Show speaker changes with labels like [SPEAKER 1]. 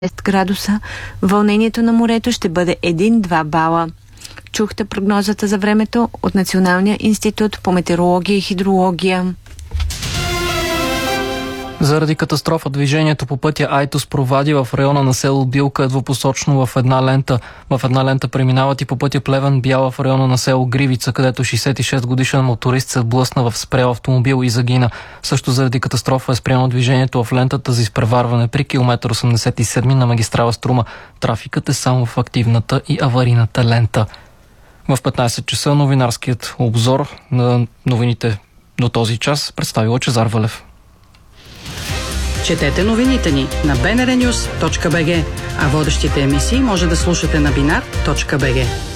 [SPEAKER 1] градуса. Вълнението на морето ще бъде 1-2 бала. Чухте прогнозата за времето от Националния институт по метеорология и хидрология.
[SPEAKER 2] Заради катастрофа движението по пътя Айтос-Провади в района на село Билка е двупосочно в една лента. В една лента преминават и по пътя Плевен-Бяла в района на село Гривица, където 66-годишен моторист се блъсна в спрял автомобил и загина. Също заради катастрофа е спряно движението в лентата за изпреварване при километър 87 на магистрала Струма. Трафикът е само в активната и аварийната лента. В 15 часа новинарският обзор на новините до този час представи Лъчезар Вълев.
[SPEAKER 3] Четете новините ни на bnrnews.bg, а водещите емисии може да слушате на binar.bg.